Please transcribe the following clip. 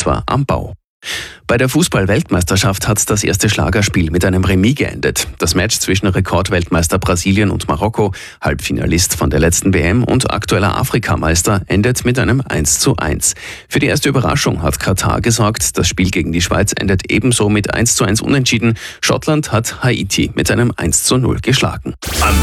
etwa am Bau. Bei der Fußball-Weltmeisterschaft hat das erste Schlagerspiel mit einem Remis geendet. Das Match zwischen Rekordweltmeister Brasilien und Marokko, Halbfinalist von der letzten WM und aktueller Afrikameister, endet mit einem 1:1. Für die erste Überraschung hat Katar gesorgt. Das Spiel gegen die Schweiz endet ebenso mit 1:1 unentschieden. Schottland hat Haiti mit einem 1:0 geschlagen.